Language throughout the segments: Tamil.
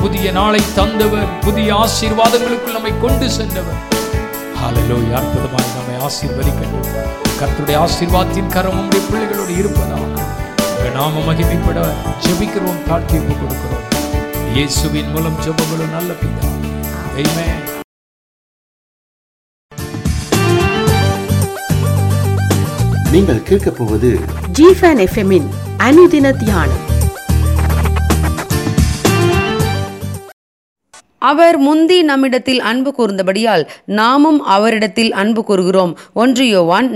புதிய நாளை தந்தவர், புதிய ஆசீர்வாதங்களுக்குள் நம்மை கொண்டு சென்றவர். ஹல்லேலூயா. அற்புதமாக நம்மை ஆசீர்வதிக்கட்டும். கர்த்தருடைய ஆசீர்வாதத்தின் கரம் உம்முடைய பிள்ளைகளோடு இருப்பதாக உங்கள் நாம மகிமைப்பட ஜெபிக்கிறோம், தாழ்த்தி ஒப்புக் கொடுக்கிறோம். இயேசுவின் மூலம் ஜெபங்களும் நல்ல பிதாவே. ஆமென். நீங்கள் கேட்கப் போவது ஜிஃபன் எஃப்எம்மின் அனுதின தியானம். அவர் முந்தி நம்மிடத்தில் அன்பு கூர்ந்தபடியால் நாமும் அவரிடத்தில் அன்பு கூறுகிறோம். 1 யோவான்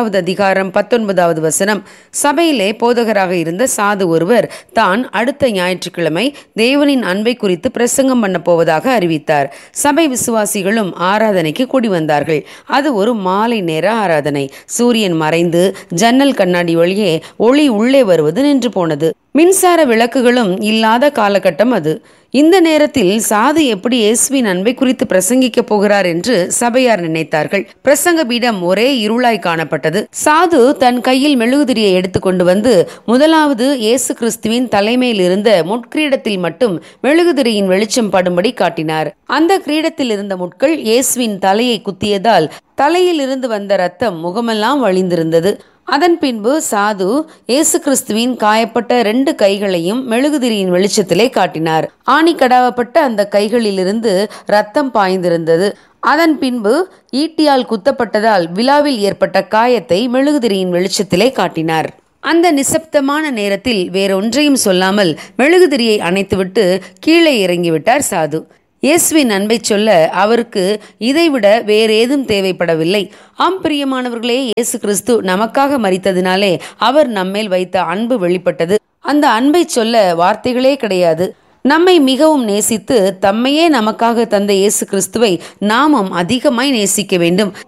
4:19. சபையிலே போதகராக இருந்த சாது ஒருவர் தான் அடுத்த ஞாயிற்றுக்கிழமை தேவனின் அன்பை குறித்து பிரசங்கம் பண்ண போவதாக அறிவித்தார். சபை விசுவாசிகளும் ஆராதனைக்கு கூடி வந்தார்கள். அது ஒரு மாலை நேர ஆராதனை. சூரியன் மறைந்து ஜன்னல் கண்ணாடி வழியே ஒளி உள்ளே வருவது நின்று போனது. மின்சார விளக்குகளும் இல்லாத காலகட்டம் அது. இந்த நேரத்தில் சாது எப்படி இயேசுவின் அன்பை குறித்து பிரசங்கிக்க போகிறார் என்று சபையார் நினைத்தார்கள். பிரசங்க பீடம் ஒரே இருளாய் காணப்பட்டது. சாது தன் கையில் மெழுகுதிரியை எடுத்துக்கொண்டு வந்து முதலாவது இயேசு கிறிஸ்துவின் தலைமையில் இருந்த முட்கிரீடத்தில் மட்டும் மெழுகுதிரியின் வெளிச்சம் படும்படி காட்டினார். அந்த கிரீடத்தில் இருந்த முட்கள் இயேசுவின் தலையை குத்தியதால் தலையில் இருந்து வந்த ரத்தம் முகமெல்லாம் வழிந்திருந்தது. அதன் பின்பு சாது இயேசு கிறிஸ்துவின் காயப்பட்ட 2 கைகளையும் மெழுகுதிரியின் வெளிச்சத்திலே காட்டினார். ஆணி கடாவப்பட்ட அந்த கைகளிலிருந்து ரத்தம் பாய்ந்திருந்தது. அதன் பின்பு ஈட்டியால் குத்தப்பட்டதால் விழாவில் ஏற்பட்ட காயத்தை மெழுகுதிரியின் வெளிச்சத்திலே காட்டினார். அந்த நிசப்தமான நேரத்தில் வேறொன்றையும் சொல்லாமல் மெழுகுதிரியை அணைத்துவிட்டு கீழே இறங்கிவிட்டார் சாது. இயேசுவின் அன்பை சொல்ல அவருக்கு இதைவிட வேறேதும் தேவைப்படவில்லை. ஆம் பிரியமானவர்களே, இயேசு கிறிஸ்து நமக்காக மரித்ததினாலே அவர் நம்மேல் வைத்த அன்பு வெளிப்பட்டது. அந்த அன்பை சொல்ல வார்த்தைகளே கிடையாது. நம்மை மிகவும் நேசித்து தம்மையே நமக்காக தந்த இயேசு கிறிஸ்துவை நாமும் அதிகமாய் நேசிக்க வேண்டும்.